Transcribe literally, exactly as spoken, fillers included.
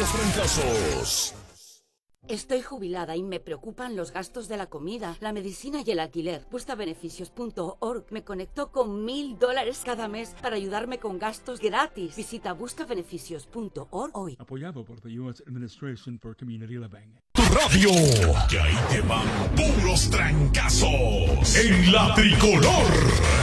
Puros trancazos. Estoy jubilada y me preocupan los gastos de la comida, la medicina y el alquiler. Buscabeneficios punto org me conectó con mil dólares cada mes para ayudarme con gastos gratis. Visita buscabeneficios punto org hoy. Apoyado por the U S Administration for Community Living. Tu radio, que ahí te van puros trancazos en la tricolor.